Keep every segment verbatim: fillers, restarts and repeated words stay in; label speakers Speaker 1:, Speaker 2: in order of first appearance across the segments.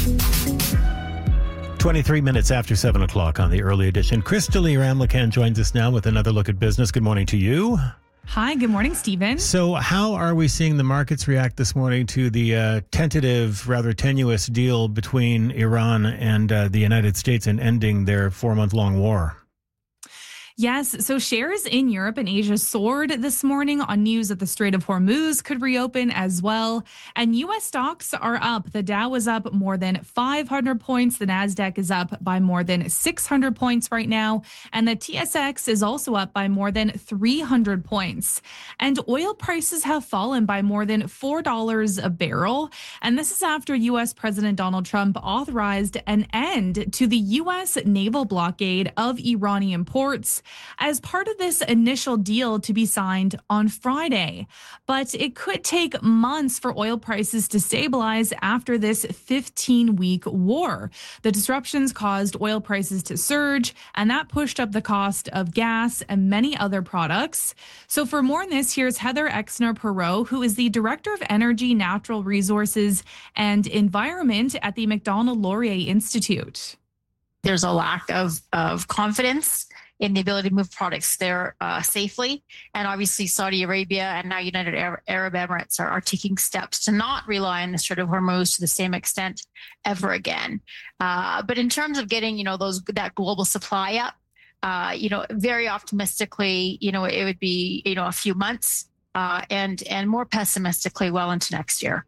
Speaker 1: twenty-three minutes after seven o'clock on the early edition. Crystalie Ramlakan joins us now with another look at business. Good morning to you.
Speaker 2: Hi, good morning, Stephen.
Speaker 1: So how are we seeing the markets react this morning to the uh, tentative, rather tenuous deal between Iran and uh, the United States in ending their four-month-long war?
Speaker 2: Yes, so shares in Europe and Asia soared this morning on news that the Strait of Hormuz could reopen as well. And U S stocks are up. The Dow is up more than five hundred points. The Nasdaq is up by more than six hundred points right now. And the T S X is also up by more than three hundred points. And oil prices have fallen by more than four dollars a barrel. And this is after U S President Donald Trump authorized an end to the U S naval blockade of Iranian ports as part of this initial deal to be signed on Friday. But it could take months for oil prices to stabilize after this fifteen-week war. The disruptions caused oil prices to surge, and that pushed up the cost of gas and many other products. So for more on this, here's Heather Exner-Perot, who is the Director of Energy, Natural Resources, and Environment at the Macdonald-Laurier Institute.
Speaker 3: There's a lack of, of confidence in the ability to move products there uh, safely. And obviously Saudi Arabia and now United Arab Emirates are, are taking steps to not rely on the Strait of Hormuz to the same extent ever again. Uh, but in terms of getting, you know, those that global supply up, uh, you know, very optimistically, you know, it would be, you know, a few months uh, and, and more pessimistically well into next year.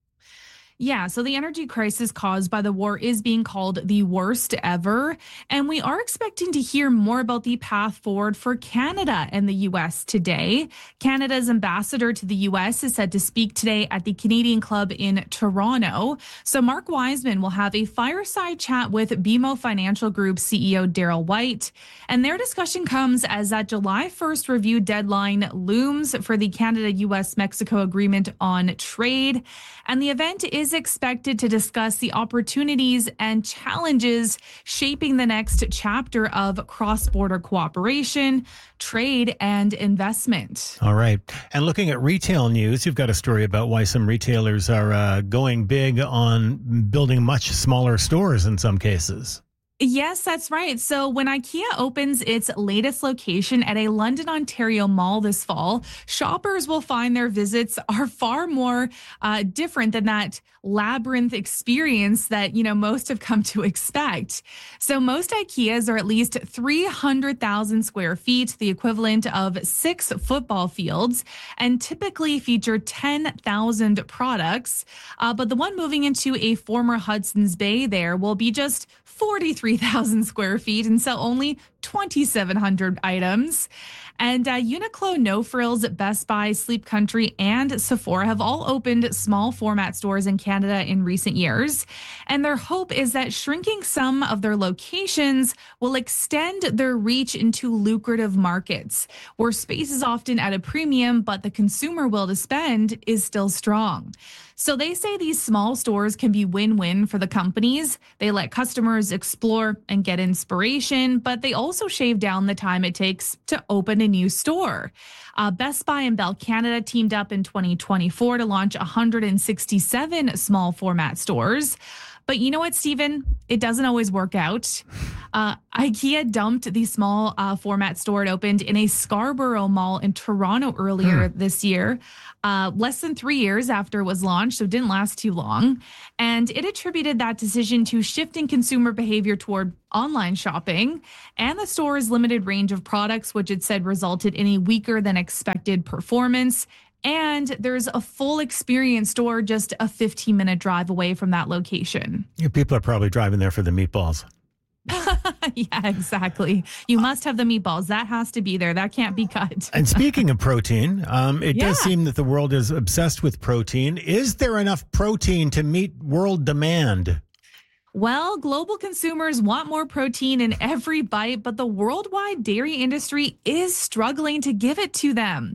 Speaker 2: Yeah, so the energy crisis caused by the war is being called the worst ever. And we are expecting to hear more about the path forward for Canada and the U S today. Canada's ambassador to the U S is set to speak today at the Canadian Club in Toronto. So Mark Wiseman will have a fireside chat with B M O Financial Group C E O Darryl White. And their discussion comes as that July first review deadline looms for the Canada-U S Mexico Agreement on Trade. And the event is expected to discuss the opportunities and challenges shaping the next chapter of cross-border cooperation, trade, and investment.
Speaker 1: All right. And looking at retail news, you've got a story about why some retailers are uh, going big on building much smaller stores in some cases.
Speaker 2: Yes, that's right. So when IKEA opens its latest location at a London, Ontario mall this fall, shoppers will find their visits are far more uh, different than that labyrinth experience that, you know, most have come to expect. So most IKEAs are at least three hundred thousand square feet, the equivalent of six football fields, and typically feature ten thousand products. Uh, but the one moving into a former Hudson's Bay there will be just forty-three thousand square feet and sell only twenty-seven hundred items. And uh, Uniqlo, No Frills, Best Buy, Sleep Country, and Sephora have all opened small format stores in Canada in recent years. And their hope is that shrinking some of their locations will extend their reach into lucrative markets, where space is often at a premium, but the consumer will to spend is still strong. So they say these small stores can be win-win for the companies. They let customers explore and get inspiration, but they also shave down the time it takes to open a new store. Uh, Best Buy and Bell Canada teamed up in twenty twenty-four to launch one hundred sixty-seven small format stores. But you know what, Stephen? It doesn't always work out. Uh, IKEA dumped the small uh, format store it opened in a Scarborough mall in Toronto earlier hmm. this year, uh, less than three years after it was launched, so it didn't last too long. And it attributed that decision to shifting consumer behavior toward online shopping and the store's limited range of products, which it said resulted in a weaker than expected performance. And there's a full experience store just a fifteen minute drive away from that location.
Speaker 1: Yeah, people are probably driving there for the meatballs.
Speaker 2: Yeah, exactly. You must have the meatballs. That has to be there. That can't be cut.
Speaker 1: And speaking of protein, um, it yeah. does seem that the world is obsessed with protein. Is there enough protein to meet world demand?
Speaker 2: Well, global consumers want more protein in every bite, but the worldwide dairy industry is struggling to give it to them.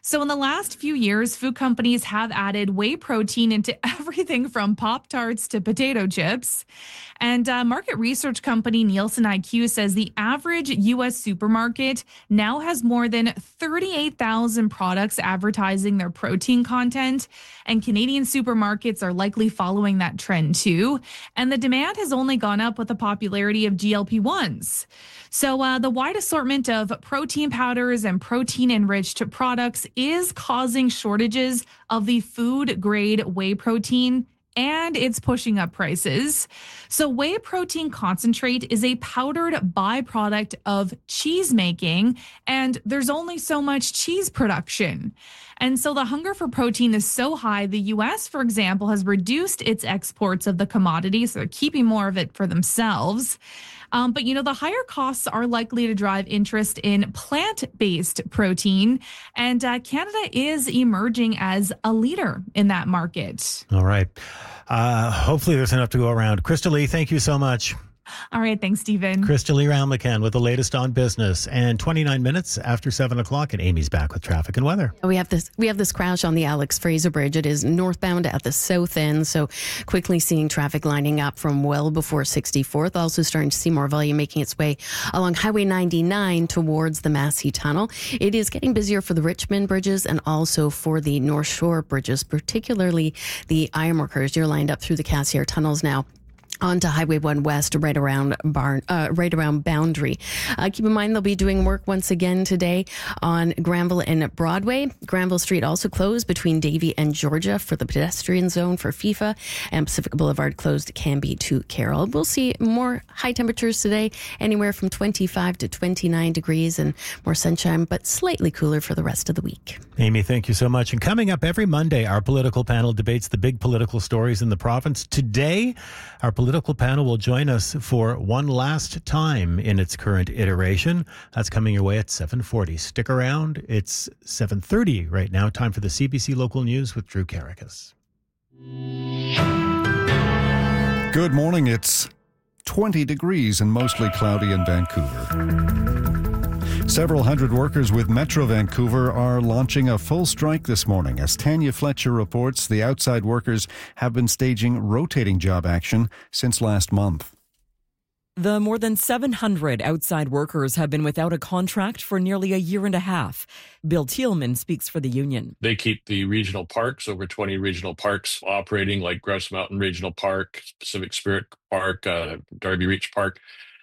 Speaker 2: So in the last few years, food companies have added whey protein into everything from Pop-Tarts to potato chips. And uh, market research company Nielsen I Q says the average U S supermarket now has more than thirty-eight thousand products advertising their protein content. And Canadian supermarkets are likely following that trend too. And the demand has only gone up with the popularity of G L P ones. So uh, the wide assortment of protein powders and protein-enriched products is causing shortages of the food-grade whey protein, and it's pushing up prices. So whey protein concentrate is a powdered byproduct of cheese making, and there's only so much cheese production. And so the hunger for protein is so high, the U S, for example, has reduced its exports of the commodity, so they're keeping more of it for themselves. Um, but, you know, the higher costs are likely to drive interest in plant-based protein. And uh, Canada is emerging as a leader in that market.
Speaker 1: All right. Uh, hopefully there's enough to go around. Krista Lee, thank you so much.
Speaker 2: All right. Thanks, Stephen.
Speaker 1: Krista Lee Round-McCann with the latest on business. And twenty-nine minutes after seven o'clock, and Amy's back with traffic and weather.
Speaker 4: We have this we have this crash on the Alex Fraser Bridge. It is northbound at the south end, so quickly seeing traffic lining up from well before sixty-fourth. Also starting to see more volume making its way along Highway ninety-nine towards the Massey Tunnel. It is getting busier for the Richmond bridges and also for the North Shore bridges, particularly the ironworkers. You're lined up through the Cassiar tunnels now onto Highway one West, right around Barn, uh, right around Boundary. Uh, keep in mind they'll be doing work once again today on Granville and Broadway. Granville Street also closed between Davie and Georgia for the pedestrian zone for FIFA, and Pacific Boulevard closed Canby to Carroll. We'll see more high temperatures today, anywhere from twenty-five to twenty-nine degrees, and more sunshine, but slightly cooler for the rest of the week.
Speaker 1: Amy, thank you so much. And coming up every Monday, our political panel debates the big political stories in the province. Today, our political panel will join us for one last time in its current iteration. That's coming your way at seven forty. Stick around. It's seven thirty right now. Time for the C B C Local News with Drew Caracas.
Speaker 5: Good morning. It's twenty degrees and mostly cloudy in Vancouver. Several hundred workers with Metro Vancouver are launching a full strike this morning. As Tanya Fletcher reports, the outside workers have been staging rotating job action since last month.
Speaker 6: The more than seven hundred outside workers have been without a contract for nearly a year and a half. Bill Thielman speaks for the union.
Speaker 7: They keep the regional parks, over twenty regional parks operating, like Grouse Mountain Regional Park, Pacific Spirit Park, uh, Darby Reach Park,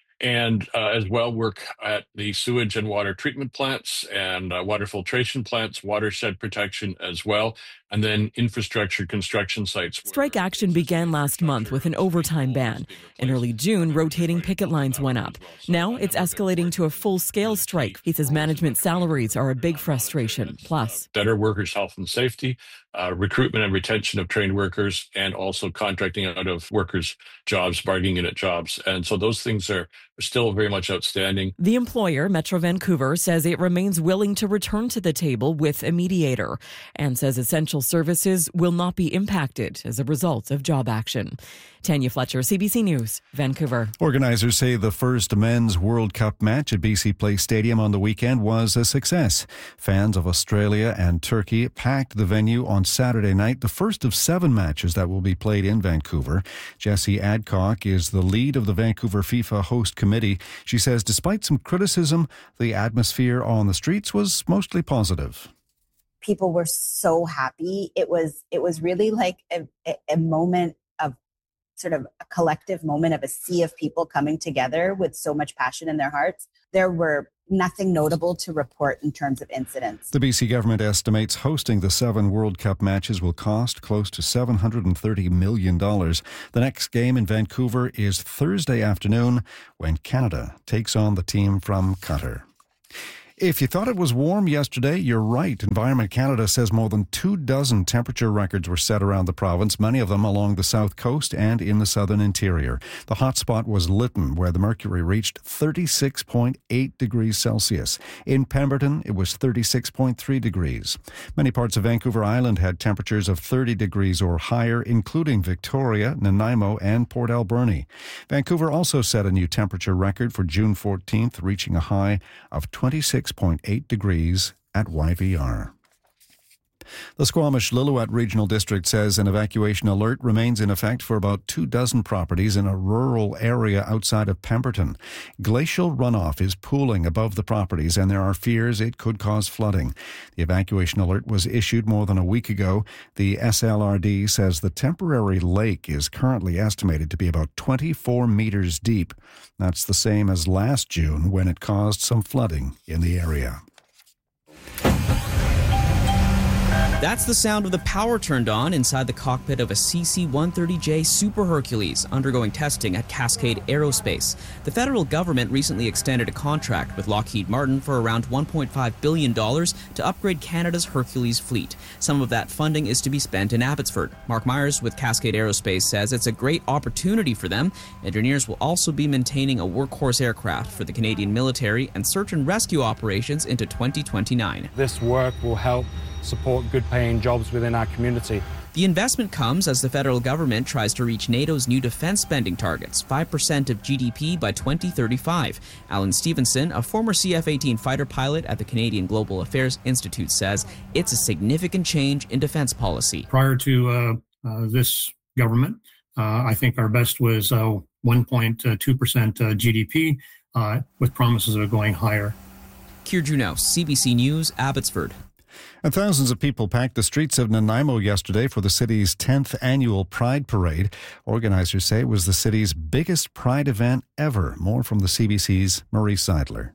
Speaker 7: and uh, as well work at the sewage and water treatment plants and uh, water filtration plants, watershed protection as well, and then infrastructure construction sites.
Speaker 6: Strike action began last month with an overtime ban. In early June, rotating picket lines went up. Now it's escalating to a full-scale strike. He says management salaries are a big frustration. Plus,
Speaker 7: better workers' health and safety, uh, recruitment and retention of trained workers, and also contracting out of workers' jobs, bargaining unit jobs. And so those things are still very much outstanding.
Speaker 6: The employer, Metro Vancouver, says it remains willing to return to the table with a mediator and says essential services will not be impacted as a result of job action. Tanya Fletcher, C B C News, Vancouver.
Speaker 5: Organizers say the first men's World Cup match at B C Place Stadium on the weekend was a success. Fans of Australia and Turkey packed the venue on Saturday night, the first of seven matches that will be played in Vancouver. Jessie Adcock is the lead of the Vancouver FIFA host committee. She says despite some criticism, the atmosphere on the streets was mostly positive.
Speaker 8: People were so happy. It was it was really like a, a moment of sort of a collective moment of a sea of people coming together with so much passion in their hearts. There were nothing notable to report in terms of incidents.
Speaker 5: The B C government estimates hosting the seven World Cup matches will cost close to seven hundred thirty million dollars. The next game in Vancouver is Thursday afternoon when Canada takes on the team from Qatar. If you thought it was warm yesterday, you're right. Environment Canada says more than two dozen temperature records were set around the province, many of them along the south coast and in the southern interior. The hotspot was Lytton, where the mercury reached thirty-six point eight degrees Celsius. In Pemberton, it was thirty-six point three degrees. Many parts of Vancouver Island had temperatures of thirty degrees or higher, including Victoria, Nanaimo, and Port Alberni. Vancouver also set a new temperature record for June fourteenth, reaching a high of twenty-six point eight degrees at Y V R. The Squamish Lillooet Regional District says an evacuation alert remains in effect for about two dozen properties in a rural area outside of Pemberton. Glacial runoff is pooling above the properties, and there are fears it could cause flooding. The evacuation alert was issued more than a week ago. The S L R D says the temporary lake is currently estimated to be about twenty-four meters deep. That's the same as last June when it caused some flooding in the area.
Speaker 9: That's the sound of the power turned on inside the cockpit of a C C one thirty J Super Hercules undergoing testing at Cascade Aerospace. The federal government recently extended a contract with Lockheed Martin for around one point five billion dollars to upgrade Canada's Hercules fleet. Some of that funding is to be spent in Abbotsford. Mark Myers with Cascade Aerospace says it's a great opportunity for them. Engineers will also be maintaining a workhorse aircraft for the Canadian military and search and rescue operations into twenty twenty-nine.
Speaker 10: This work will help support good-paying jobs within our community.
Speaker 9: The investment comes as the federal government tries to reach NATO's new defense spending targets, five percent of G D P by twenty thirty-five. Alan Stevenson, a former C F eighteen fighter pilot at the Canadian Global Affairs Institute, says it's a significant change in defense policy.
Speaker 11: Prior to uh, uh, this government, uh, I think our best was uh, one point two percent uh, G D P, uh, with promises of going higher.
Speaker 9: Keir Juneau, C B C News, Abbotsford.
Speaker 5: And thousands of people packed the streets of Nanaimo yesterday for the city's tenth annual Pride Parade. Organizers say it was the city's biggest Pride event ever. More from the C B C's Marie Seidler.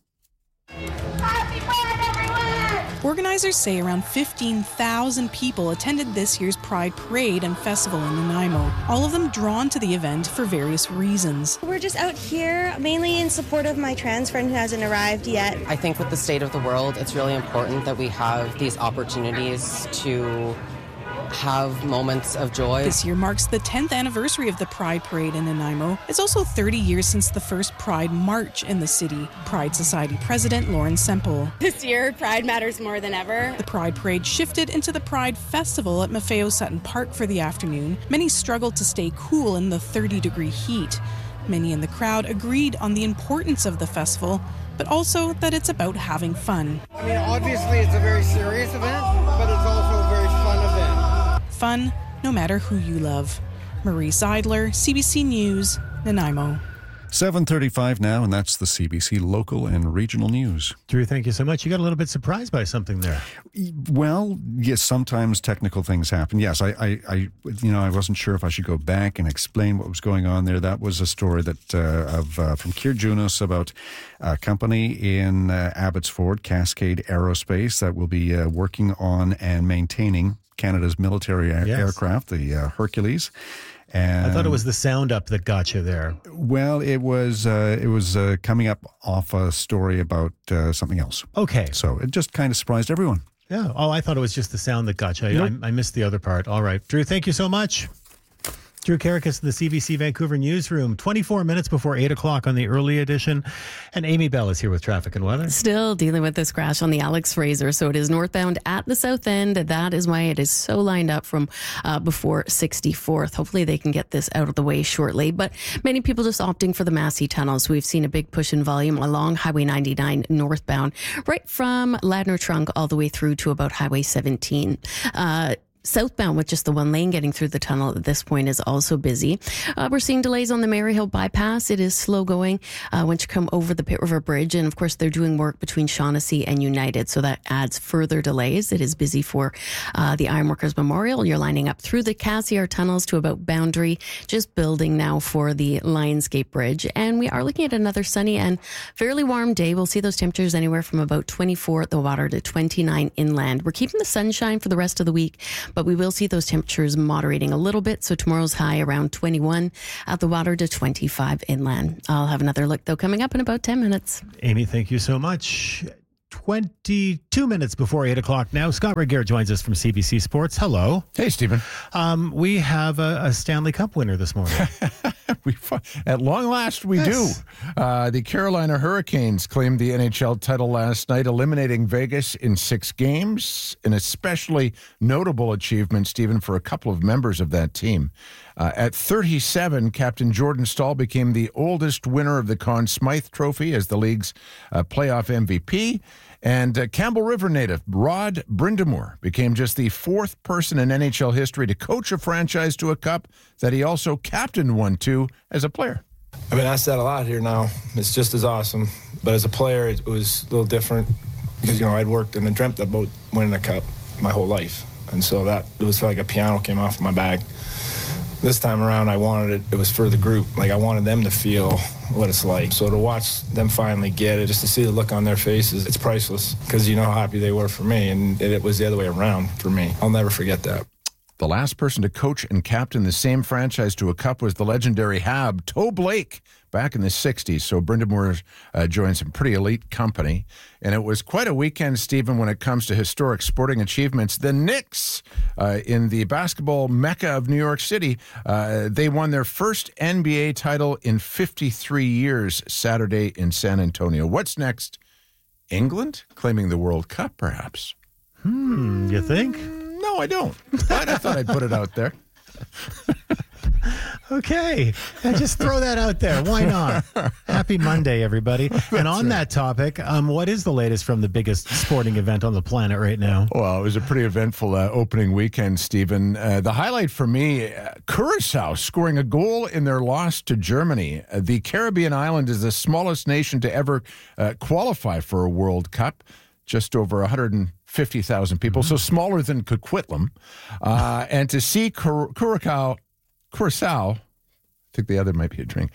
Speaker 12: Organizers say around fifteen thousand people attended this year's Pride Parade and Festival in Nanaimo, all of them drawn to the event for various reasons.
Speaker 13: We're just out here mainly in support of my trans friend who hasn't arrived yet.
Speaker 14: I think with the state of the world, it's really important that we have these opportunities to have moments of joy.
Speaker 12: This year marks the tenth anniversary of the Pride Parade in Nanaimo. It's also thirty years since the first Pride March in the city. Pride Society President Lauren Semple.
Speaker 15: This year, Pride matters more than ever.
Speaker 12: The Pride Parade shifted into the Pride Festival at Maffeo Sutton Park for the afternoon. Many struggled to stay cool in the thirty degree heat. Many in the crowd agreed on the importance of the festival, but also that it's about having fun.
Speaker 16: I mean, obviously it's a very serious event, but it's also a very fun event.
Speaker 12: Fun, no matter who you love. Marie Seidler, C B C News, Nanaimo.
Speaker 5: seven thirty-five now, and that's the C B C local and regional news.
Speaker 1: Drew, thank you so much. You got a little bit surprised by something there.
Speaker 5: Well, yes, sometimes technical things happen. Yes, I, I, I you know, I wasn't sure if I should go back and explain what was going on there. That was a story that uh, of uh, from Keir Juneau about a company in uh, Abbotsford, Cascade Aerospace, that will be uh, working on and maintaining Canada's military air-
Speaker 1: yes.
Speaker 5: aircraft, the uh, Hercules. And
Speaker 1: I thought it was the sound up that got you there.
Speaker 5: Well, it was uh, it was uh, coming up off a story about uh, something else.
Speaker 1: Okay.
Speaker 5: So it just kind of surprised everyone.
Speaker 1: Yeah. Oh, I thought it was just the sound that got you. I,
Speaker 5: Nope.
Speaker 1: I, I missed the other part. All right. Drew, thank you so much. Drew Karakas, the C B C Vancouver newsroom, twenty-four minutes before eight o'clock on the early edition. And Amy Bell is here with traffic and weather.
Speaker 4: Still dealing with this crash on the Alex Fraser. So it is northbound at the south end. That is why it is so lined up from uh, before sixty-fourth. Hopefully they can get this out of the way shortly. But many people just opting for the Massey tunnels. We've seen a big push in volume along Highway ninety-nine northbound, right from Ladner Trunk all the way through to about Highway seventeen. Uh, Southbound with just the one lane getting through the tunnel at this point is also busy. Uh, we're seeing delays on the Maryhill bypass. It is slow going uh, once you come over the Pitt River Bridge. And of course, they're doing work between Shaughnessy and United. So that adds further delays. It is busy for uh, the Ironworkers Memorial. You're lining up through the Cassiar tunnels to about Boundary, just building now for the Lionsgate Bridge. And we are looking at another sunny and fairly warm day. We'll see those temperatures anywhere from about twenty-four at the water to twenty-nine inland. We're keeping the sunshine for the rest of the week, but we will see those temperatures moderating a little bit. So tomorrow's high around twenty-one at the water to twenty-five inland. I'll have another look, though, coming up in about ten minutes.
Speaker 1: Amy, thank you so much. twenty-two minutes before eight o'clock now. Scott Regehr joins us from C B C Sports. Hello.
Speaker 17: Hey, Stephen.
Speaker 1: Um, we have a, a Stanley Cup winner this morning.
Speaker 17: we, at long last, we yes. do. Uh, the Carolina Hurricanes claimed the N H L title last night, eliminating Vegas in six games. An especially notable achievement, Stephen, for a couple of members of that team. Uh, at thirty-seven, Captain Jordan Stahl became the oldest winner of the Conn Smythe Trophy as the league's uh, playoff M V P. And uh, Campbell River native Rod Brind'Amour became just the fourth person in N H L history to coach a franchise to a cup that he also captained one to as a player.
Speaker 18: I've been asked that a lot here now. It's just as awesome. But as a player, it was a little different because, you know, I'd worked and dreamt about winning a cup my whole life. And so that, it was like a piano came off my bag. This time around, I wanted it, it was for the group. Like, I wanted them to feel what it's like. So to watch them finally get it, just to see the look on their faces, it's priceless because you know how happy they were for me, and it was the other way around for me. I'll never forget that.
Speaker 17: The last person to coach and captain the same franchise to a cup was the legendary Hab, Toe Blake, back in the sixties. So Brind'Amour uh, joined some pretty elite company. And it was quite a weekend, Stephen, when it comes to historic sporting achievements. The Knicks, uh, in the basketball mecca of New York City, uh, they won their first N B A title in fifty-three years Saturday in San Antonio. What's next? England claiming the World Cup, perhaps?
Speaker 1: Hmm, you think?
Speaker 17: No, I don't. But I thought I'd put it out there.
Speaker 1: Okay. And just throw that out there. Why not? Happy Monday, everybody. And on right. that topic, um, what is the latest from the biggest sporting event on the planet right now?
Speaker 17: Well, it was a pretty eventful uh, opening weekend, Stephen. Uh, the highlight for me, uh, Curacao scoring a goal in their loss to Germany. Uh, the Caribbean island is the smallest nation to ever uh, qualify for a World Cup. Just over one hundred fifty thousand people, mm-hmm. so smaller than Coquitlam. Uh, and to see Cur- Curacao, Curacao, I think the other might be a drink,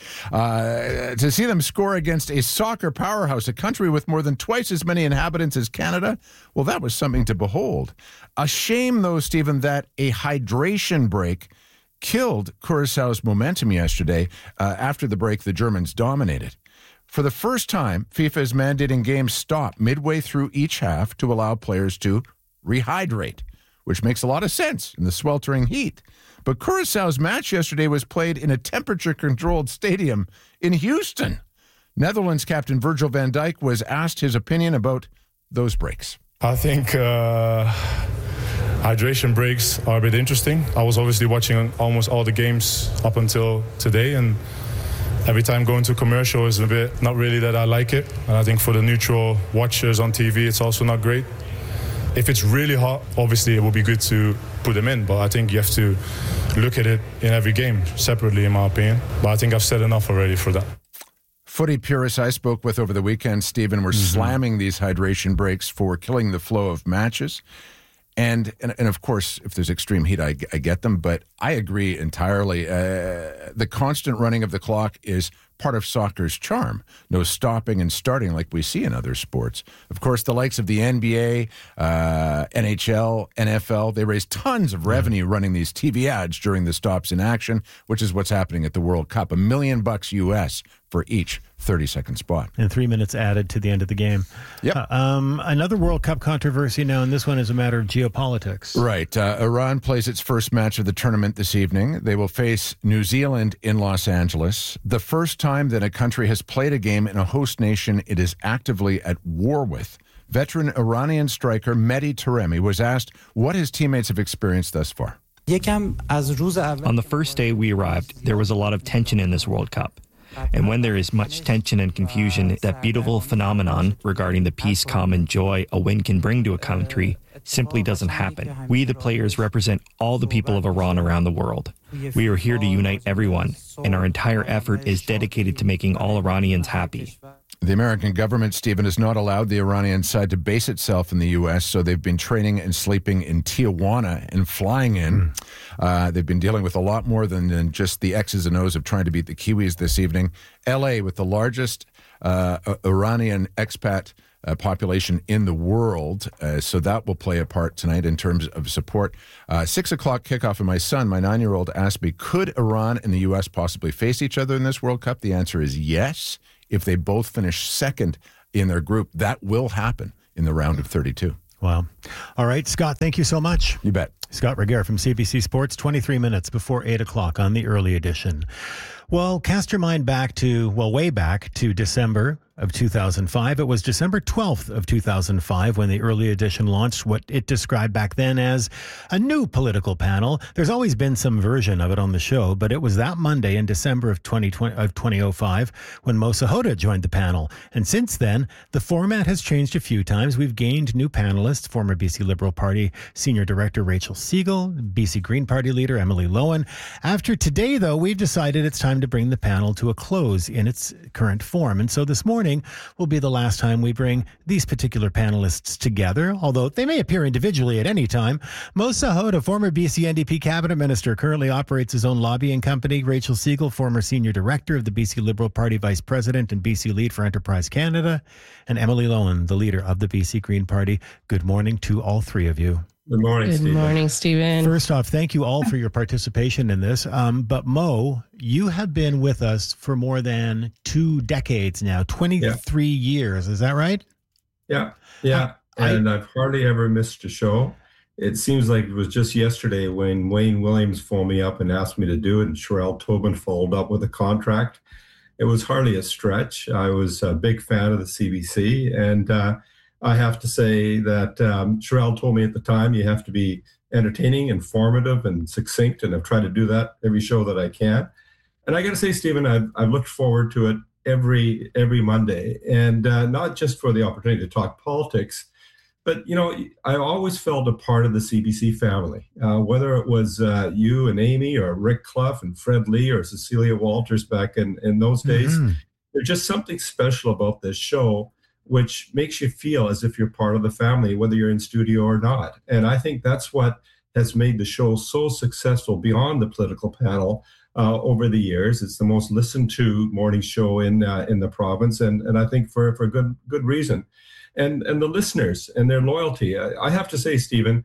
Speaker 17: uh, to see them score against a soccer powerhouse, a country with more than twice as many inhabitants as Canada, well, that was something to behold. A shame, though, Stephen, that a hydration break killed Curaçao's momentum yesterday. Uh, after the break, the Germans dominated. For the first time, FIFA is mandating games stop midway through each half to allow players to rehydrate, which makes a lot of sense in the sweltering heat. But Curaçao's match yesterday was played in a temperature-controlled stadium in Houston. Netherlands captain Virgil van Dijk was asked his opinion about those breaks.
Speaker 19: I think uh, hydration breaks are a bit interesting. I was obviously watching almost all the games up until today, and every time going to commercial is a bit not really that I like it. And I think for the neutral watchers on T V, it's also not great. If it's really hot, obviously it would be good to put them in. But I think you have to look at it in every game separately, in my opinion. But I think I've said enough already for that.
Speaker 17: Footy purists I spoke with over the weekend, Stephen, were mm-hmm. slamming these hydration breaks for killing the flow of matches. And, and and of course, if there's extreme heat, I, I get them. But I agree entirely. Uh, the constant running of the clock is part of soccer's charm. No stopping and starting like we see in other sports. Of course, the likes of the N B A, uh, N H L, N F L, they raise tons of revenue running these T V ads during the stops in action, which is what's happening at the World Cup. A million bucks U S for each thirty-second spot.
Speaker 1: And three minutes added to the end of the game.
Speaker 17: Yep.
Speaker 1: Uh, um, another World Cup controversy now, and this one is a matter of geopolitics.
Speaker 17: Right. Uh, Iran plays its first match of the tournament this evening. They will face New Zealand in Los Angeles. The first time that a country has played a game in a host nation it is actively at war with. Veteran Iranian striker Mehdi Taremi was asked what his teammates have experienced thus far.
Speaker 20: On the first day we arrived, there was a lot of tension in this World Cup. And when there is much tension and confusion, that beautiful phenomenon regarding the peace, calm, and joy a win can bring to a country simply doesn't happen. We, the players, represent all the people of Iran around the world. We are here to unite everyone, and our entire effort is dedicated to making all Iranians happy.
Speaker 17: The American government, Stephen, has not allowed the Iranian side to base itself in the U S, so they've been training and sleeping in Tijuana and flying in. Mm. Uh, they've been dealing with a lot more than, than just the X's and O's of trying to beat the Kiwis this evening. L A with the largest uh, Iranian expat uh, population in the world, uh, so that will play a part tonight in terms of support. Uh, six o'clock kickoff, and my son, my nine-year-old, asked me, could Iran and the U S possibly face each other in this World Cup? The answer is yes. If they both finish second in their group, that will happen in the round of thirty-two.
Speaker 1: Wow. All right, Scott, thank you so much.
Speaker 17: You bet.
Speaker 1: Scott Regehr from C B C Sports, twenty-three minutes before eight o'clock on the early edition. Well, cast your mind back to, well, way back to December of two thousand five. It was December twelfth of two thousand five when the early edition launched what it described back then as a new political panel. There's always been some version of it on the show, but it was that Monday in December of twenty twenty, of twenty oh five when Mo Sahota joined the panel. And since then, the format has changed a few times. We've gained new panelists, former B C Liberal Party Senior Director Rachel Siegel, B C Green Party leader Emily Lowen. After today, though, we've decided it's time to bring the panel to a close in its current form. And so this morning will be the last time we bring these particular panelists together, although they may appear individually at any time. Mo Sahota, former B C N D P cabinet minister, currently operates his own lobbying company. Rachel Siegel, former senior director of the B C Liberal Party, vice president and B C lead for Enterprise Canada. And Emily Lowen, the leader of the B C Green Party. Good morning to all three of you.
Speaker 21: Good morning,
Speaker 22: Good
Speaker 21: Stephen.
Speaker 22: morning, Stephen.
Speaker 1: First off, thank you all for your participation in this. Um, but Mo, you have been with us for more than two decades now, twenty-three yeah. years. Is that right?
Speaker 21: Yeah, yeah. I, and I've hardly ever missed a show. It seems like it was just yesterday when Wayne Williams phoned me up and asked me to do it, and Sherelle Tobin followed up with a contract. It was hardly a stretch. I was a big fan of the C B C, and uh, I have to say that um, Sherelle told me at the time, you have to be entertaining, informative, and succinct, and I've tried to do that every show that I can. And I got to say, Stephen, I've, I've looked forward to it every every Monday, and uh, not just for the opportunity to talk politics, but, you know, I always felt a part of the C B C family, uh, whether it was uh, you and Amy or Rick Clough and Fred Lee or Cecilia Walters back in, in those days. Mm-hmm. There's just something special about this show, which makes you feel as if you're part of the family, whether you're in studio or not. And I think that's what has made the show so successful beyond the political panel uh, over the years. It's the most listened to morning show in uh, in the province, and and I think for for good good reason. And and the listeners and their loyalty. I, I have to say, Stephen,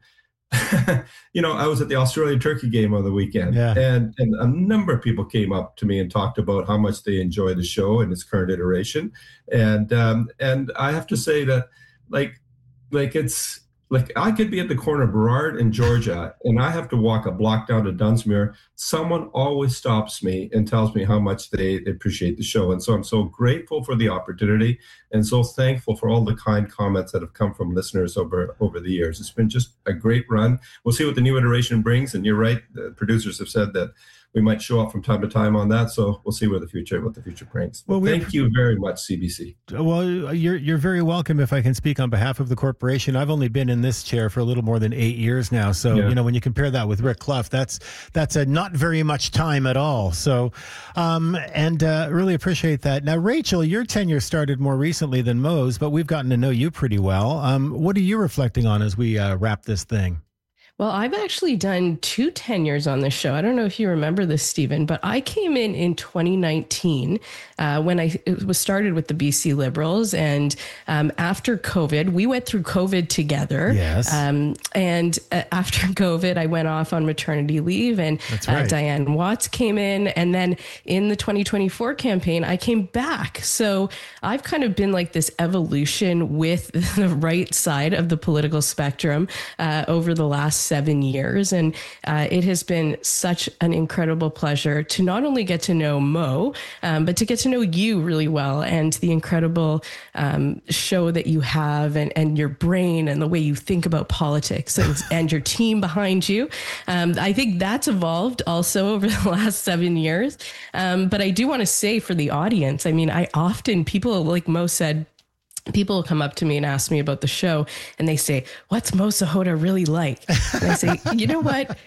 Speaker 21: you know, I was at the Australia-Turkey game on the weekend, yeah. and, and a number of people came up to me and talked about how much they enjoy the show in its current iteration. And um, and I have to say that, like, like it's like I could be at the corner of Burrard and Georgia, and I have to walk a block down to Dunsmuir. Someone always stops me and tells me how much they appreciate the show. And so I'm so grateful for the opportunity and so thankful for all the kind comments that have come from listeners over, over the years. It's been just a great run. We'll see what the new iteration brings. And you're right, the producers have said that we might show up from time to time on that. So we'll see where the future, what the future brings. Well, thank you very much, C B C.
Speaker 1: Well, you're you're very welcome. If I can speak on behalf of the corporation, I've only been in this chair for a little more than eight years now. So, yeah. you know, when you compare that with Rick Clough, that's that's a not very much time at all. So, um, and uh, really appreciate that. Now, Rachel, your tenure started more recently than Mo's, but we've gotten to know you pretty well. Um, what are you reflecting on as we uh, wrap this thing?
Speaker 22: Well, I've actually done two tenures on this show. I don't know if you remember this, Stephen, but I came in in twenty nineteen uh, when I it was started with the B C Liberals. And um, after COVID, we went through COVID together.
Speaker 1: Yes.
Speaker 22: Um, and uh, after COVID, I went off on maternity leave, and
Speaker 1: That's right.
Speaker 22: uh, Diane Watts came in. And then in the twenty twenty-four campaign, I came back. So I've kind of been like this evolution with the right side of the political spectrum uh, over the last seven years. And uh, it has been such an incredible pleasure to not only get to know Mo, um, but to get to know you really well, and the incredible um, show that you have, and, and your brain and the way you think about politics, and, and your team behind you. Um, I think that's evolved also over the last seven years. Um, but I do want to say for the audience, I mean, I often, people, like Mo said, people come up to me and ask me about the show, and they say, what's Mo Sahota really like? And I say, you know what?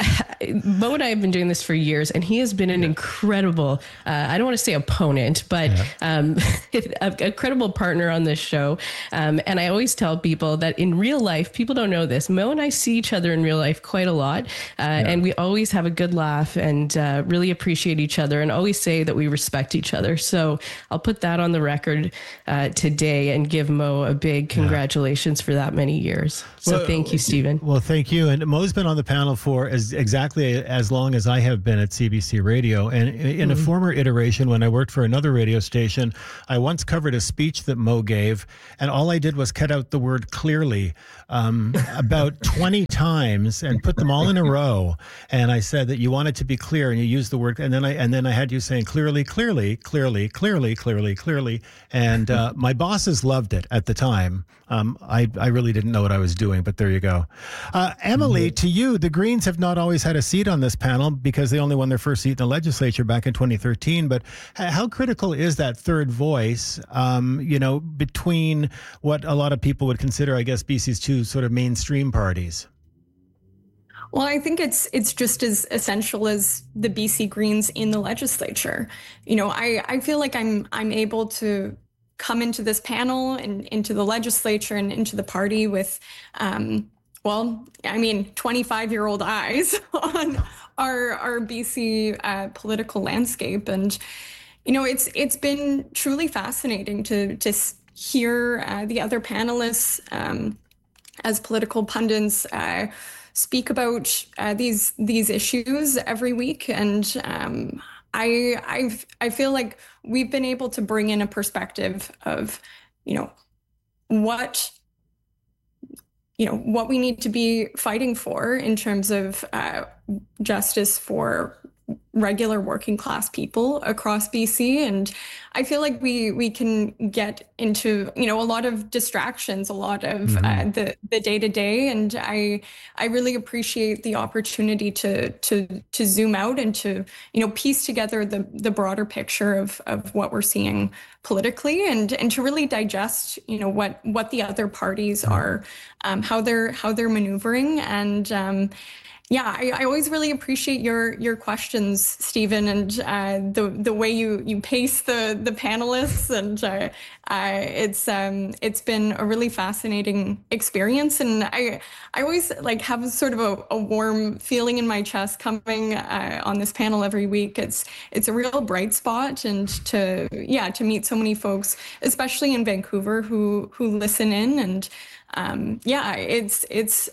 Speaker 22: Mo and I have been doing this for years, and he has been an incredible, uh, I don't want to say opponent, but yeah. um, a, a credible partner on this show. Um, and I always tell people that in real life, people don't know this, Mo and I see each other in real life quite a lot. Uh, yeah. And we always have a good laugh, and uh, really appreciate each other, and always say that we respect each other. So I'll put that on the record uh, today, and give Mo a big congratulations yeah. for that many years. So well, thank you, Stephen.
Speaker 1: Well, thank you. And Mo's been on the panel for as ex- exactly as long as I have been at C B C Radio. And in mm-hmm. a former iteration, when I worked for another radio station, I once covered a speech that Mo gave, and all I did was cut out the word clearly um, about twenty times and put them all in a row. And I said that you wanted to be clear, and you used the word, and then I and then I had you saying clearly, clearly, clearly, clearly, clearly, clearly. And uh, my bosses loved it at the time. Um, I, I really didn't know what I was doing, but there you go. Uh, Emily, mm-hmm. to you, the Greens have not always had a seat on this panel because they only won their first seat in the legislature back in twenty thirteen. But how critical is that third voice, um, you know, between what a lot of people would consider, I guess, B C's two sort of mainstream parties?
Speaker 2: Well, I think it's it's just as essential as the B C Greens in the legislature. You know, I, I feel like I'm I'm able to come into this panel and into the legislature and into the party with, um, well, I mean, twenty-five-year-old eyes on our our B C uh, political landscape, and you know, it's it's been truly fascinating to to hear uh, the other panelists um, as political pundits uh, speak about uh, these these issues every week, and um, I I I feel like we've been able to bring in a perspective of, you know, what you know what we need to be fighting for in terms of uh, justice for regular working class people across B C. And I feel like we we can get into, you know, a lot of distractions, a lot of mm-hmm. uh, the the day to day. And I I really appreciate the opportunity to to to zoom out and to, you know, piece together the the broader picture of of what we're seeing politically, and and to really digest, you know, what what the other parties are, um, how they're how they're maneuvering. And um, Yeah, I, I always really appreciate your your questions, Stephen, and uh, the the way you, you pace the the panelists, and uh, uh, it's um it's been a really fascinating experience, and I I always like have sort of a, a warm feeling in my chest coming uh, on this panel every week. It's it's a real bright spot, and to yeah to meet so many folks, especially in Vancouver, who who listen in, and um, yeah, it's it's.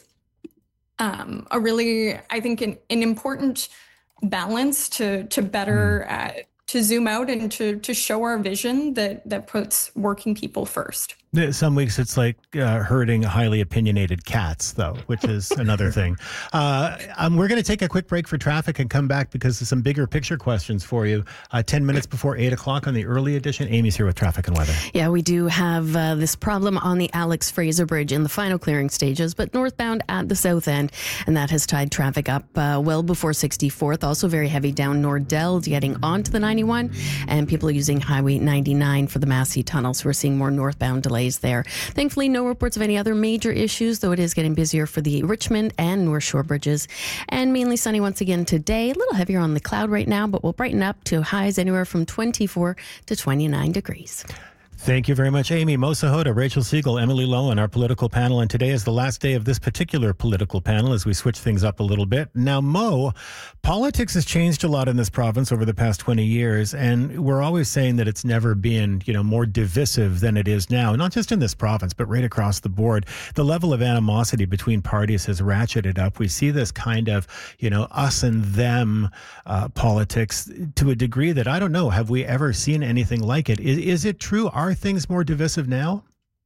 Speaker 2: Um, a really, I think, an, an important balance to to better uh, to zoom out and to to show our vision that that puts working people first.
Speaker 1: Some weeks it's like uh, herding highly opinionated cats, though, which is another thing. Uh, um, we're going to take a quick break for traffic and come back because there's some bigger picture questions for you. Uh, ten minutes before eight o'clock on the early edition. Amy's here with traffic and weather.
Speaker 4: Yeah, we do have uh, this problem on the Alex Fraser Bridge in the final clearing stages, but northbound at the south end, and that has tied traffic up uh, well before sixty-fourth. Also very heavy down Nordell getting onto the ninety-one, and people are using Highway ninety-nine for the Massey Tunnel, so we're seeing more northbound delays there. Thankfully, no reports of any other major issues, though it is getting busier for the Richmond and North Shore bridges. And mainly sunny once again today. A little heavier on the cloud right now, but we'll brighten up to highs anywhere from twenty-four to twenty-nine degrees.
Speaker 1: Thank you very much, Amy. Mo Sahota, Rachel Siegel, Emily Lowen, our political panel. And today is the last day of this particular political panel as we switch things up a little bit. Now, Mo, politics has changed a lot in this province over the past twenty years. And we're always saying that it's never been, you know, more divisive than it is now. Not just in this province, but right across the board. The level of animosity between parties has ratcheted up. We see this kind of, you know, us and them uh, politics to a degree that I don't know. Have we ever seen anything like it? Is, is it true? Are things more divisive now?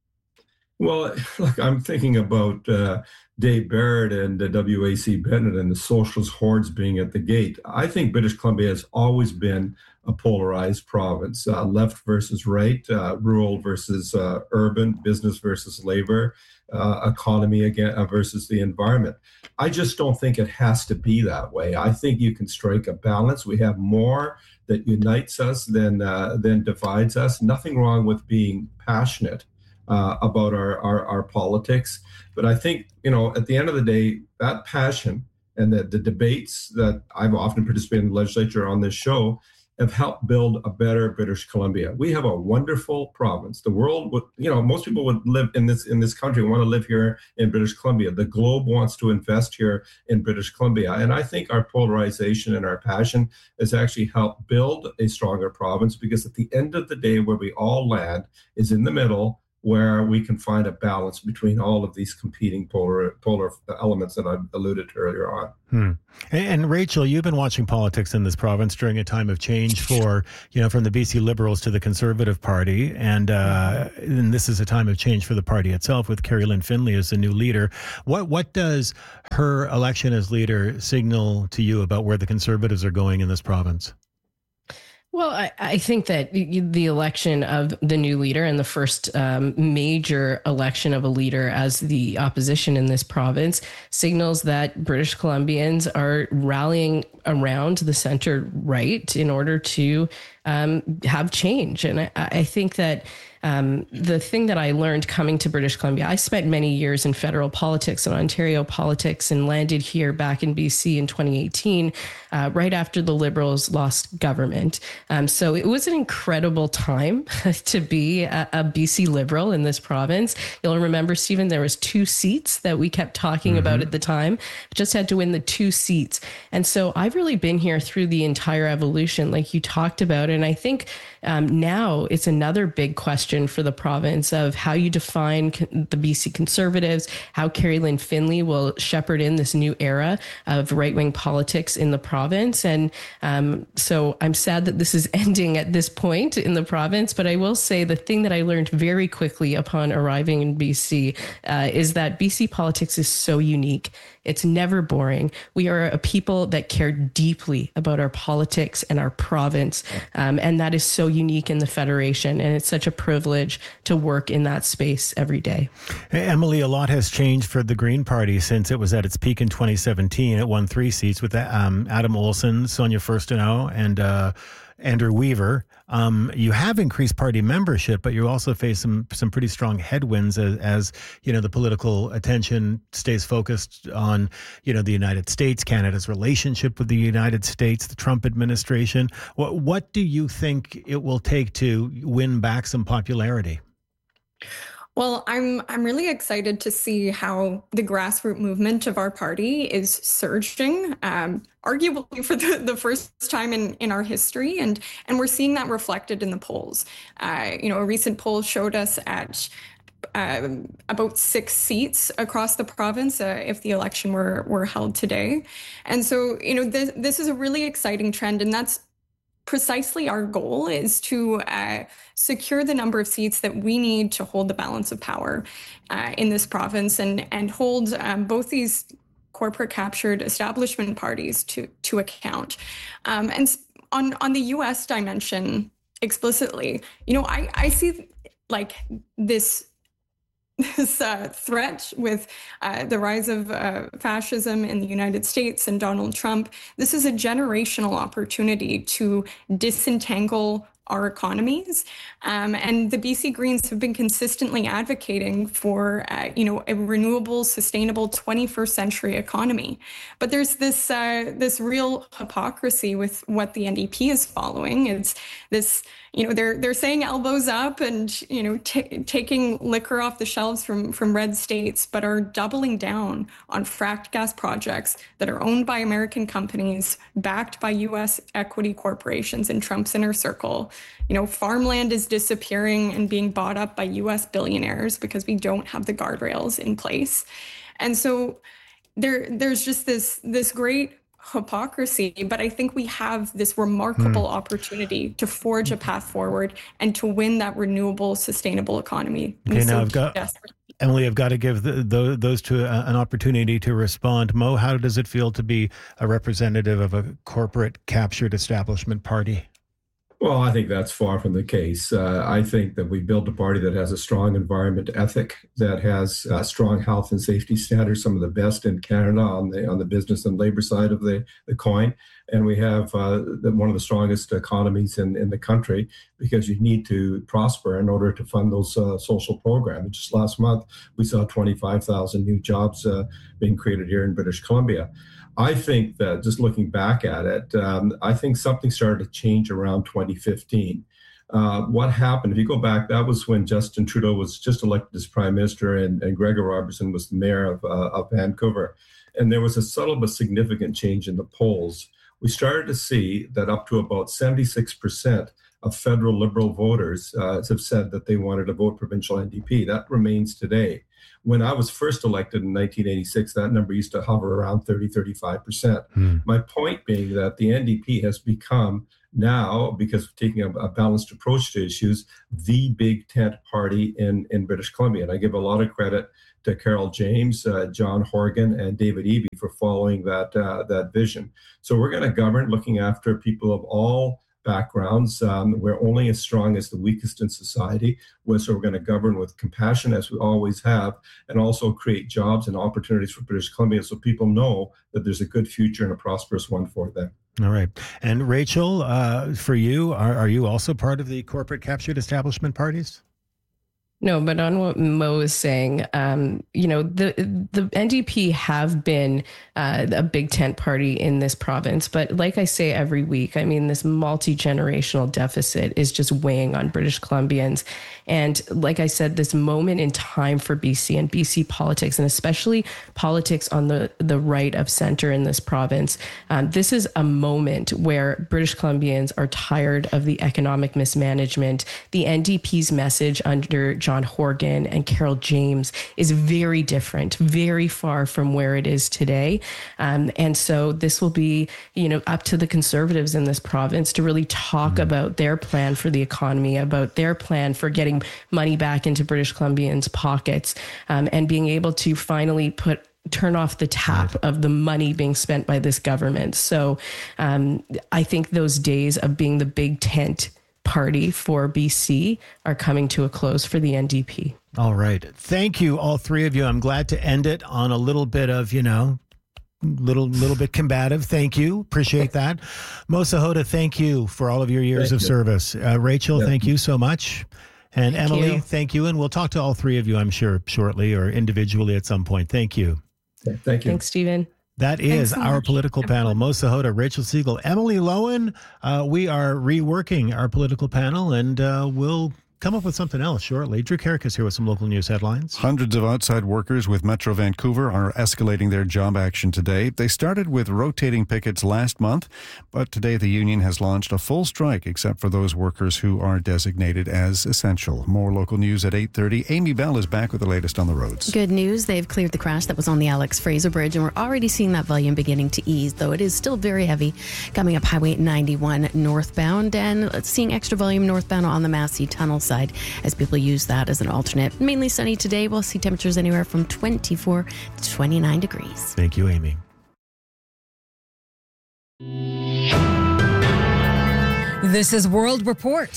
Speaker 21: Well, look, I'm thinking about uh, Dave Barrett and uh, W A C Bennett and the socialist hordes being at the gate. I think British Columbia has always been a polarized province, uh, left versus right, uh, rural versus uh, urban, business versus labor, uh, economy again uh, versus the environment. I just don't think it has to be that way. I think you can strike a balance. We have more that unites us than uh, than divides us. Nothing wrong with being passionate uh, about our, our our politics, but I think, you know, at the end of the day, that passion and the, the debates that I've often participated in the legislature on this show have helped build a better British Columbia. We have a wonderful province. The world would, you know, most people would live in this in this country, want to live here in British Columbia. The globe wants to invest here in British Columbia. And I think our polarization and our passion has actually helped build a stronger province, because at the end of the day, where we all land is in the middle, where we can find a balance between all of these competing polar polar elements that I alluded to earlier on.
Speaker 1: Hmm. And, and Rachel, you've been watching politics in this province during a time of change for, you know, from the B C Liberals to the Conservative Party. And, uh, and this is a time of change for the party itself with Kerry-Lynne Findlay as the new leader. What, what does her election as leader signal to you about where the Conservatives are going in this province?
Speaker 22: Well, I, I think that the election of the new leader and the first um, major election of a leader as the opposition in this province signals that British Columbians are rallying around the center right in order to um, have change. And I, I think that Um, the thing that I learned coming to British Columbia, I spent many years in federal politics and Ontario politics and landed here back in B C in twenty eighteen, uh, right after the Liberals lost government. Um, so it was an incredible time to be a, a B C Liberal in this province. You'll remember, Stephen, there was two seats that we kept talking mm-hmm. about at the time. Just had to win the two seats. And so I've really been here through the entire evolution, like you talked about. And I think um, now it's another big question for the province of how you define the B C Conservatives, how Kerry-Lynne Findlay will shepherd in this new era of right-wing politics in the province. And um, so I'm sad that this is ending at this point in the province, but I will say the thing that I learned very quickly upon arriving in B C uh, is that B C politics is so unique. It's never boring. We are a people that care deeply about our politics and our province. Um, and that is so unique in the Federation. And it's such a privilege to work in that space every day.
Speaker 1: Hey, Emily, a lot has changed for the Green Party since it was at its peak in twenty seventeen. It won three seats with um, Adam Olsen, Sonia Furstenau, and uh, Andrew Weaver. Um, you have increased party membership, but you also face some some pretty strong headwinds as, as you know the political attention stays focused on you know the United States, Canada's relationship with the United States, the Trump administration. What what do you think it will take to win back some popularity?
Speaker 2: Well, I'm I'm really excited to see how the grassroots movement of our party is surging, um, arguably for the, the first time in, in our history. And, and we're seeing that reflected in the polls. Uh, you know, a recent poll showed us at uh, about six seats across the province uh, if the election were, were held today. And so, you know, this, this is a really exciting trend. And that's precisely our goal, is to uh, secure the number of seats that we need to hold the balance of power uh, in this province and, and hold um, both these corporate captured establishment parties to, to account. Um, and on, on the U S dimension explicitly, you know, I, I see like this this uh, threat with uh, the rise of uh, fascism in the United States and Donald Trump. This is a generational opportunity to disentangle our economies. Um, and the B C Greens have been consistently advocating for, uh, you know, a renewable, sustainable twenty-first century economy. But there's this uh, this real hypocrisy with what the N D P is following. It's this, you know, they're they're saying elbows up and, you know, t- taking liquor off the shelves from, from red states, but are doubling down on fracked gas projects that are owned by American companies, backed by U S equity corporations in Trump's inner circle. You know, farmland is disappearing and being bought up by U S billionaires because we don't have the guardrails in place. And so there, there's just this, this great hypocrisy, but I think we have this remarkable hmm. opportunity to forge a path forward and to win that renewable, sustainable economy.
Speaker 1: Okay,
Speaker 2: so
Speaker 1: now I've got,
Speaker 2: desperate.
Speaker 1: Emily, I've got to give the, the, those two a, an opportunity to respond. Mo, how does it feel to be a representative of a corporate captured establishment party?
Speaker 21: Well, I think that's far from the case. Uh, I think that we built a party that has a strong environment ethic, that has uh, strong health and safety standards, some of the best in Canada on the on the business and labor side of the, the coin. And we have uh, the, one of the strongest economies in, in the country, because you need to prosper in order to fund those uh, social programs. Just last month, we saw twenty-five thousand new jobs uh, being created here in British Columbia. I think that just looking back at it, um, I think something started to change around twenty fifteen. Uh, what happened, if you go back, that was when Justin Trudeau was just elected as Prime Minister and, and Gregor Robertson was the mayor of, uh, of Vancouver. And there was a subtle but significant change in the polls. We started to see that up to about seventy-six percent of federal Liberal voters uh, have said that they wanted to vote provincial N D P. That remains today. When I was first elected in nineteen eighty-six, that number used to hover around thirty, thirty-five percent. Hmm. My point being that the N D P has become now, because of taking a, a balanced approach to issues, the big tent party in, in British Columbia. And I give a lot of credit to Carol James, uh, John Horgan, and David Eby for following that uh, that vision. So we're going to govern looking after people of all backgrounds. Um, we're only as strong as the weakest in society. So we're going to govern with compassion, as we always have, and also create jobs and opportunities for British Columbia so people know that there's a good future and a prosperous one for them.
Speaker 1: All right. And Rachel, uh, for you, are, are you also part of the corporate captured establishment parties?
Speaker 22: No, but on what Mo is saying, um, you know, the the N D P have been uh, a big tent party in this province. But like I say every week, I mean, this multi-generational deficit is just weighing on British Columbians. And like I said, this moment in time for B C and B C politics, and especially politics on the, the right of center in this province, um, this is a moment where British Columbians are tired of the economic mismanagement. The N D P's message under John Horgan and Carol James is very different, very far from where it is today. Um, and so this will be, you know, up to the Conservatives in this province to really talk mm-hmm. about their plan for the economy, about their plan for getting money back into British Columbians' pockets, um, and being able to finally put turn off the tap of the money being spent by this government. So um, I think those days of being the big tent party for B C are coming to a close for the N D P.
Speaker 1: All right. Thank you, all three of you. I'm glad to end it on a little bit of, you know, little little bit combative. Thank you. Appreciate that. Mo Sahota, thank you for all of your years thank of you. service. Uh, Rachel, yeah. thank you so much. And thank Emily, you. thank you. And we'll talk to all three of you, I'm sure, shortly or individually at some point. Thank you.
Speaker 21: Thank you.
Speaker 22: Thanks, Stephen.
Speaker 1: That is so our much. political panel. Mo Sahota, Rachel Siegel, Emily Lowen. Uh, we are reworking our political panel, and uh, we'll come up with something else shortly. Drew Carrick is here with some local news headlines.
Speaker 5: Hundreds of outside workers with Metro Vancouver are escalating their job action today. They started with rotating pickets last month, but today the union has launched a full strike except for those workers who are designated as essential. More local news at eight thirty. Amy Bell is back with the latest on the roads.
Speaker 4: Good news. They've cleared the crash that was on the Alex Fraser Bridge, and we're already seeing that volume beginning to ease, though it is still very heavy coming up Highway ninety-one northbound, and seeing extra volume northbound on the Massey Tunnel side as people use that as an alternate. Mainly sunny today. We'll see temperatures anywhere from twenty-four to twenty-nine degrees.
Speaker 1: Thank you, Amy.
Speaker 3: This is World Report.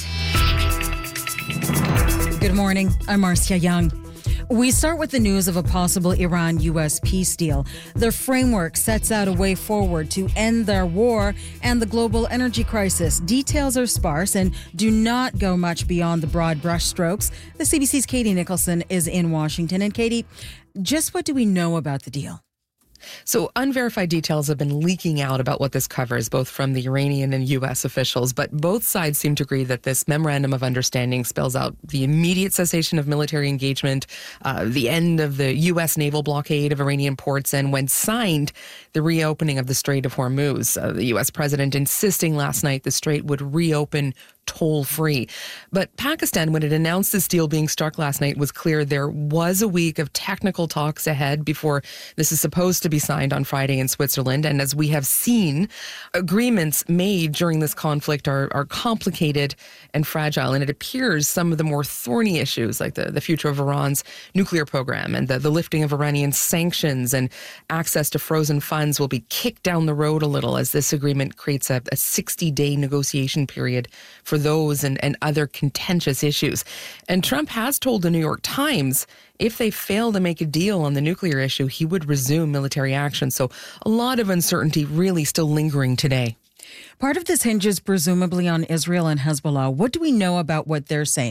Speaker 3: Good morning. I'm Marcia Young. We start with the news of a possible Iran-U S peace deal. The framework sets out a way forward to end their war and the global energy crisis. Details are sparse and do not go much beyond the broad brushstrokes. The C B C's Katie Nicholson is in Washington. And Katie, just what do we know about the deal?
Speaker 7: So unverified details have been leaking out about what this covers, both from the Iranian and U S officials, but both sides seem to agree that this memorandum of understanding spells out the immediate cessation of military engagement, uh, the end of the U S naval blockade of Iranian ports, and when signed, the reopening of the Strait of Hormuz. Uh, the U S president insisting last night the strait would reopen toll-free. But Pakistan, when it announced this deal being struck last night, was clear there was a week of technical talks ahead before this is supposed to be signed on Friday in Switzerland. And as we have seen, agreements made during this conflict are, are complicated and fragile. And it appears some of the more thorny issues, like the, the future of Iran's nuclear program and the, the lifting of Iranian sanctions and access to frozen funds, will be kicked down the road a little as this agreement creates a sixty-day negotiation period for those and, and other contentious issues. And Trump has told the New York Times if they fail to make a deal on the nuclear issue, he would resume military action. So a lot of uncertainty really still lingering today.
Speaker 3: Part of this hinges presumably on Israel and Hezbollah. What do we know about what they're saying?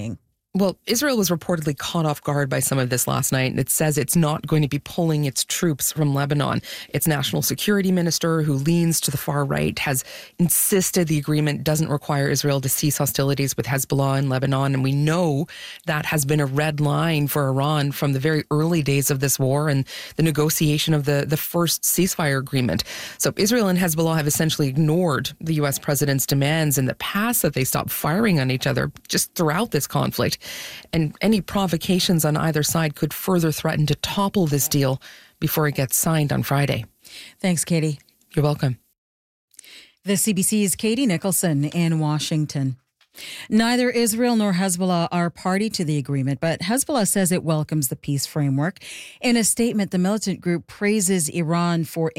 Speaker 7: Well, Israel was reportedly caught off guard by some of this last night, and it says it's not going to be pulling its troops from Lebanon. Its national security minister, who leans to the far right, has insisted the agreement doesn't require Israel to cease hostilities with Hezbollah in Lebanon, and we know that has been a red line for Iran from the very early days of this war and the negotiation of the, the first ceasefire agreement. So Israel and Hezbollah have essentially ignored the U S president's demands in the past that they stop firing on each other just throughout this conflict. And any provocations on either side could further threaten to topple this deal before it gets signed on Friday.
Speaker 3: Thanks, Katie.
Speaker 7: You're welcome.
Speaker 3: The C B C's Katie Nicholson in Washington. Neither Israel nor Hezbollah are party to the agreement, but Hezbollah says it welcomes the peace framework. In a statement, the militant group praises Iran for